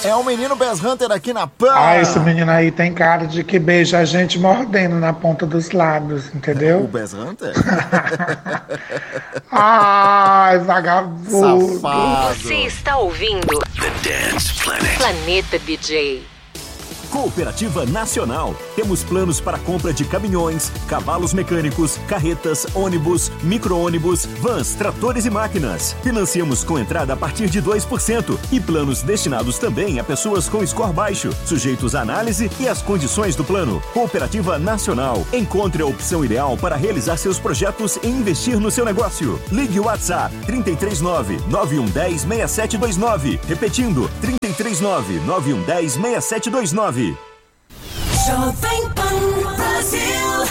É o menino Bass Hunter aqui na PAN. Ah, esse menino aí tem cara de que beija a gente mordendo na ponta dos lábios, entendeu? O Bass Hunter? Ai, vagabundo. Safado. Você está ouvindo The Dance Planet. Planeta DJ. Cooperativa Nacional. Temos planos para compra de caminhões, cavalos mecânicos, carretas, ônibus, micro-ônibus, vans, tratores e máquinas. Financiamos com entrada a partir de 2% e planos destinados também a pessoas com score baixo, sujeitos à análise e às condições do plano. Cooperativa Nacional. Encontre a opção ideal para realizar seus projetos e investir no seu negócio. Ligue o WhatsApp 339-9110-6729. Repetindo, 339-9110-6729. Jovem Pan Brasil.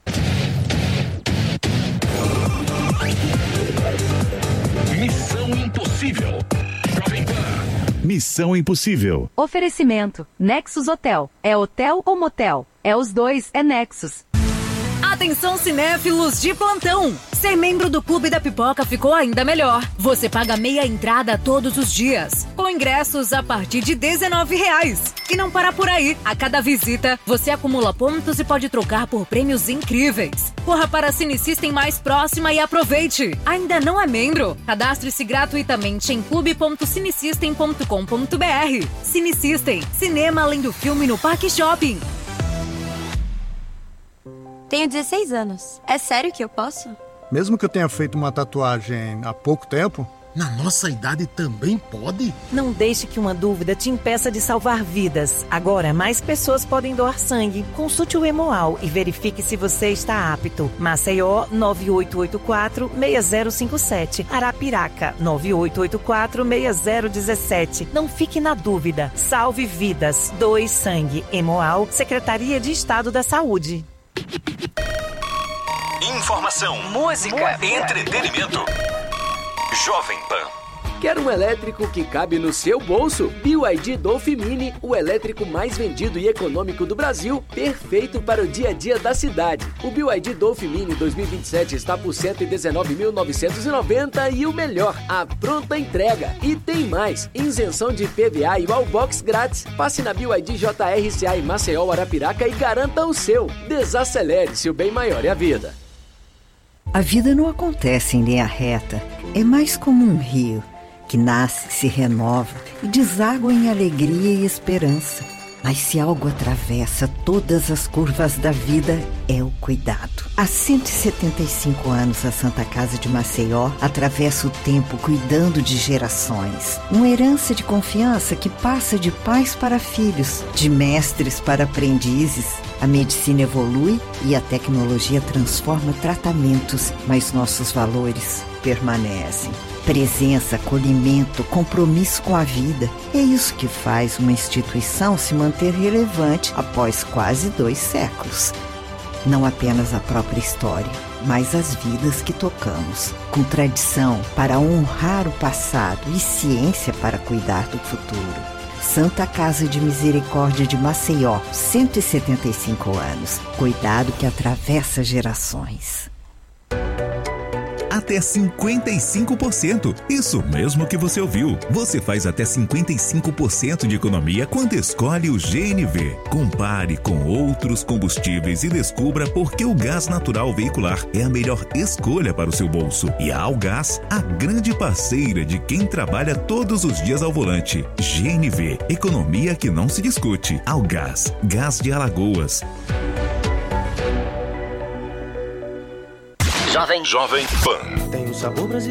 Missão Impossível. Jovem Pan. Missão Impossível. Oferecimento. Nexus Hotel. É hotel ou motel? É os dois, é Nexus. Atenção cinéfilos de plantão! Ser membro do Clube da Pipoca ficou ainda melhor. Você paga meia entrada todos os dias, com ingressos a partir de R$19. E não para por aí. A cada visita, você acumula pontos e pode trocar por prêmios incríveis. Corra para a Cinesystem mais próxima e aproveite! Ainda não é membro? Cadastre-se gratuitamente em clube.cinesystem.com.br. Cinesystem, cinema além do filme no Parque Shopping. Tenho 16 anos. É sério que eu posso? Mesmo que eu tenha feito uma tatuagem há pouco tempo? Na nossa idade também pode? Não deixe que uma dúvida te impeça de salvar vidas. Agora, mais pessoas podem doar sangue. Consulte o Hemoal e verifique se você está apto. Maceió, 9884-6057. Arapiraca, 9884-6017. Não fique na dúvida. Salve vidas. Doe sangue. Hemoal, Secretaria de Estado da Saúde. Informação, música, entretenimento. Jovem Pan. Quer um elétrico que cabe no seu bolso? BYD Dolphin Mini, o elétrico mais vendido e econômico do Brasil, perfeito para o dia a dia da cidade. O BYD Dolphin Mini 2027 está por R$ 119.990 e o melhor, a pronta entrega. E tem mais, isenção de PVA e wallbox grátis. Passe na BYD JRCA em Maceió, Arapiraca e garanta o seu. Desacelere-se, o bem maior é a vida. A vida não acontece em linha reta, é mais como um rio, que nasce, se renova e deságua em alegria e esperança. Mas se algo atravessa todas as curvas da vida, é o cuidado. Há 175 anos, a Santa Casa de Maceió atravessa o tempo cuidando de gerações. Uma herança de confiança que passa de pais para filhos, de mestres para aprendizes. A medicina evolui e a tecnologia transforma tratamentos, mas nossos valores permanecem. Presença, acolhimento, compromisso com a vida. É isso que faz uma instituição se manter relevante após quase 2 séculos. Não apenas a própria história, mas as vidas que tocamos. Com tradição para honrar o passado e ciência para cuidar do futuro. Santa Casa de Misericórdia de Maceió, 175 anos. Cuidado que atravessa gerações. Até 55%. Isso mesmo que você ouviu. Você faz até 55% de economia quando escolhe o GNV. Compare com outros combustíveis e descubra por que o gás natural veicular é a melhor escolha para o seu bolso. E a Algás, a grande parceira de quem trabalha todos os dias ao volante. GNV, economia que não se discute. Algás, gás de Alagoas. Jovem Pan. Tem um sabor brasileiro.